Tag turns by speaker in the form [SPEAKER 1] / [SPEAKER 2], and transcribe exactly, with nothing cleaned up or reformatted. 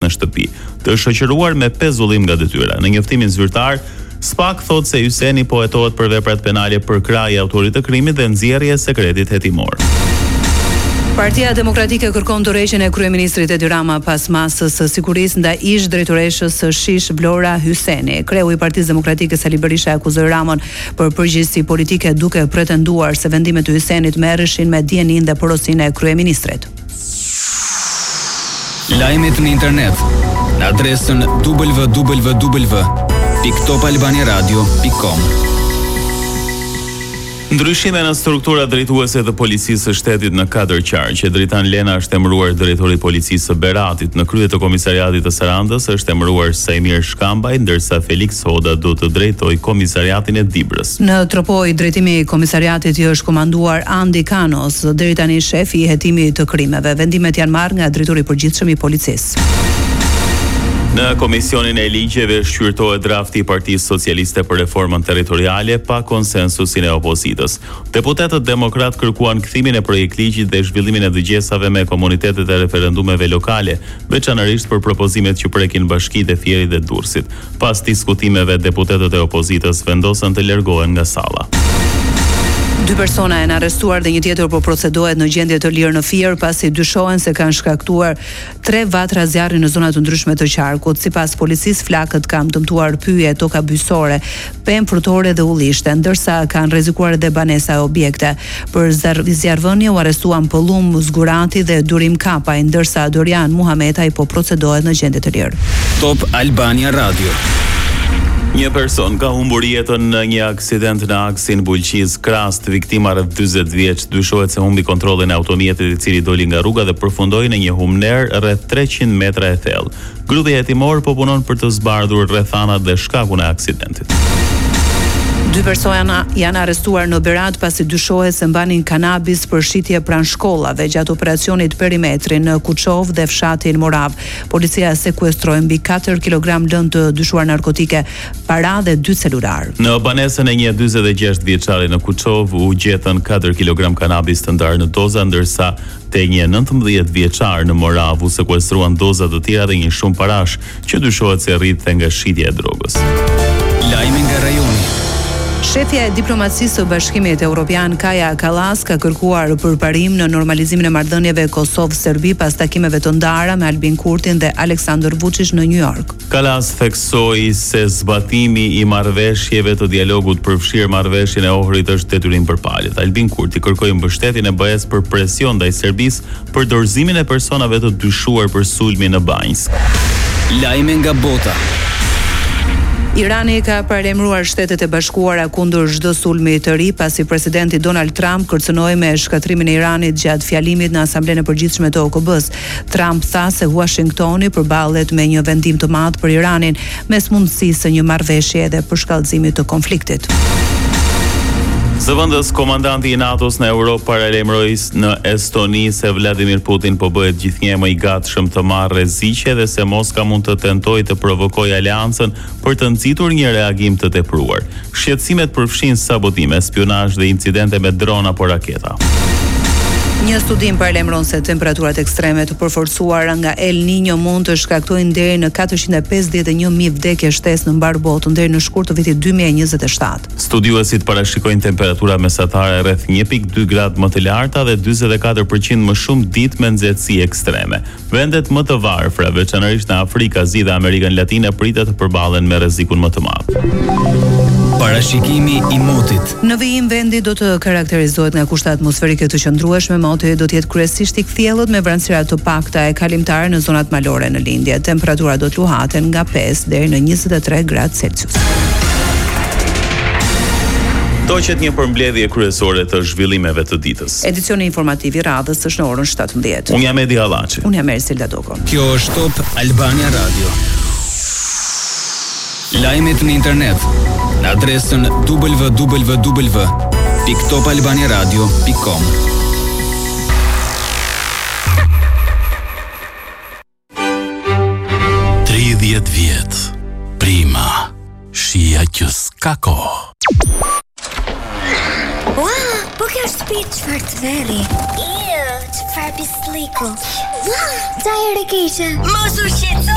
[SPEAKER 1] në shtëpi, të shoqëruar me pezullim nga detyra. Në njoftimin zyrtar, Spak thot se Hyseni po hetohet për veprat penale për krahje autorit të krimit dhe nxjerrje e sekretit hetimor.
[SPEAKER 2] Partia Demokratike kërkon tërheqjen e kryeministrit Edi Rama pas masës së sigurisë ndaj ish drejtoreshës së Shish Vlora Hyseni. Kreu i Partisë Demokratike Sali Berisha akuzoi Ramon për përgjegjësi politike duke pretenduar se vendimet e Hysenit merreshin me dijenin dhe porosinë e kryeministrit.
[SPEAKER 3] Lajmet në internet në adresën w w w pikë top albania radio pikë com.
[SPEAKER 1] Ndryshime në struktura drejtuese të policisë së shtetit në katër qarqe. Dritan Lena është emëruar drejtori i policisë së Beratit. Në krye të komisariatit të Sarandës është emëruar Sajmir Shkambaj, ndërsa Felix Hoda do të drejtojë komisariatin e Dibrës.
[SPEAKER 2] Në Tropoj, drejtimi i komisariatit i është komanduar Andi Kanos, deri tani shefi i hetimit të krimeve. Vendimet janë marrë nga drejtori i përgjithshëm i policisë.
[SPEAKER 1] Në Komisionin e Ligjeve shqyrtohet drafti i Partisë Socialiste për reformën territoriale pa konsensusin e opozitës. Deputetët demokrat kërkuan kthimin e projektligjit dhe zhvillimin e dëgjesave me komunitetet e referendumeve lokale, veçanërisht për propozimet që prekin bashkitë e Fierit dhe Durrësit. Pas diskutimeve, deputetët e opozitës vendosën të largohen nga salla.
[SPEAKER 2] Dy persona janë arrestuar dhe një tjetër po procedohet në gjendje të lirë në Fier pasi dyshohen se kanë shkaktuar tre vatra zjarri në zona të ndryshme të qarkut. Sipas policisë, flakët kanë dëmtuar pyje, toka bysore, pemë frutore dhe ullishte, ndërsa kanë rrezikuar edhe banesa e objekte. Për zjarrvënie u arrestuan Pëllum Zgurati dhe Durim Kapaj, ndërsa Dorian Muhametaj po procedohet në gjendje të lirë.
[SPEAKER 3] Top Albania Radio.
[SPEAKER 1] Një person ka humbur jetën në një aksident në aksin Bulqiz Krast. Viktima rreth dyzet vjeç dyshohet se humbi kontrollin e automjetit i cili doli nga rruga dhe përfundoi në një humner rreth treqind metra e thellë. Grupi hetimor po punon për të zbardhur rrethanat dhe shkakun e aksidentit.
[SPEAKER 2] Dy persona janë arrestuar në Berat pasi dyshohet se mbanin kanabis për shitje pranë shkollave gjatë operacionit Perimetri në Kuçov dhe fshatin Morav. Policia sekuestroi mbi katër kilogram lëndë të dyshuar narkotike, para dhe dy celular.
[SPEAKER 1] Në banesën e një dyzet e gjashtë vjeçari në Kuçov u gjetën katër kilogram kanabis të ndarë në doza, ndërsa te një nëntëmbëdhjetë vjeçar në Morav u sekuestruan doza të tjera dhe një shumë parash që dyshohet se rrinte nga shitja e drogës.
[SPEAKER 3] Lajmi nga rajoni.
[SPEAKER 2] Shefja e diplomacisë së Bashkimit Evropian Kaja Kallas ka kërkuar përparim në normalizimin e marrëdhënieve Kosovë-Serbi pas takimeve të ndara me Albin Kurtin dhe Aleksandar Vučić në New York.
[SPEAKER 1] Kallas theksoi se zbatimi i marrëveshjeve të dialogut përfshirë marrëveshjen e Ohrit është detyrim për palët. Albin Kurti kërkoi mbështetjen e B E S për presion ndaj Serbisë për dorëzimin e personave të dyshuar për sulmin në Banjsk.
[SPEAKER 3] Lajme nga bota.
[SPEAKER 2] Irani ka paremruar Shtetet e Bashkuara kundër çdo sulmi të ri pasi presidenti Donald Trump kërcënoi me shkatrimin e Iranit gjatë fjalimit në Asamblenë e Përgjithshme të O K B-s. Trump tha se Washingtoni përballet me një vendim të madh për Iranin, mes mundësisë së një marrëveshje dhe përshkallëzimit të konfliktit.
[SPEAKER 1] Zëvendës komandanti i NATO-s në Europë paralajmëroi në Estoni se Vladimir Putin po bëhet gjithnjë më i gatshëm të marrë rreziqe dhe se Moska mund të tentojë të provokojë aleancën për të nxitur një reagim të tepruar. Shqetësimet përfshin sabotime, spionazh dhe incidente me drona apo raketa.
[SPEAKER 2] Një studim paralajmëron se temperaturat ekstreme të përforcuara nga El Niño mund të shkaktojnë deri në katërqind e pesëdhjetë e një mijë vdekje shtesë në mbar botën deri në shkurt të vitit dy mijë e njëzet e shtatë.
[SPEAKER 1] Studiuesit parashikojnë temperatura mesatare rreth një pikë dy gradë më të larta dhe dyzet e katër përqind më shumë ditë me nxehtësi ekstreme. Vendet më të varfra, veçanërisht në Afrikë, Azi dhe Amerikën Latine, pritet të përballen me rrezikun më të madh.
[SPEAKER 3] Parashikimi i motit.
[SPEAKER 2] Në vijim vendi do të karakterizohet nga kushte atmosferike të qëndrueshme, moti do të jetë kryesisht i kthjellët me vranësira të pakta e kalimtare në zonat malore në lindje. Temperatura do të luhaten nga pesë deri në njëzet e tre gradë Celsius.
[SPEAKER 1] Toqet një përmbledhje kryesore të zhvillimeve të ditës.
[SPEAKER 2] Edicioni informativ i radhës është në orën shtatëmbëdhjetë.
[SPEAKER 1] Unë jam Edi Hallaçi.
[SPEAKER 2] Unë jam Ersilda Doko.
[SPEAKER 3] Kjo është Top Albania Radio. Lajmet në internet në adresën w w w pikë top albania radio pikë com.
[SPEAKER 4] tridhjetë vjet. Prima. Shija që s'ka kohë.
[SPEAKER 5] Ua, po kjo është shtëpi çfarë të veri. Iu, çfarë pisliku. Ua, çaj e keqe. Mos u shqetëso.